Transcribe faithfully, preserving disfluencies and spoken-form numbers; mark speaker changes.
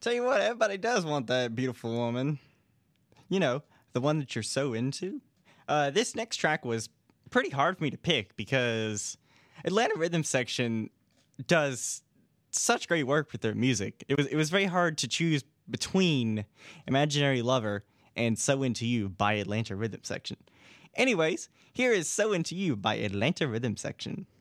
Speaker 1: Tell you what, everybody does want that beautiful woman. You know, the one that you're so into. Uh, this next track was pretty hard for me to pick because Atlanta Rhythm Section does such great work with their music. It was it was very hard to choose between Imaginary Lover and So Into You by Atlanta Rhythm Section. Anyways, here is So Into You by Atlanta Rhythm Section.